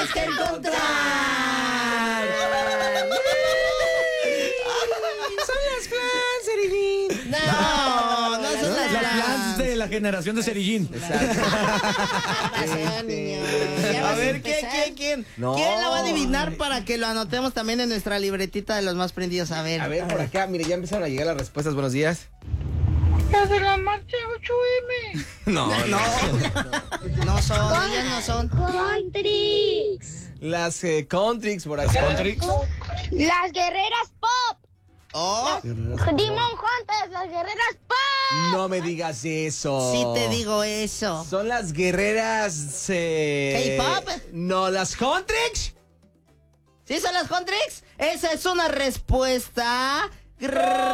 tenemos que encontrar. Son las Flans, Cerillín. No son las Flans de la generación de Cerillín. A ver, ¿quién? No. ¿Quién la va a adivinar para que lo anotemos también en nuestra libretita de los más prendidos? A ver, por acá, mire, ya empezaron a llegar las respuestas. Buenos días. Las de la marcha 8M. No. No son, ellas no son. Contrix. Las Contrix por acá. Las guerreras pop. Oh, Demon Hunters, las guerreras pop. No me digas eso. sí te digo eso. Son las guerreras. ¿K-pop? No, las Contrix. ¿Sí son las Contrix? Esa es una respuesta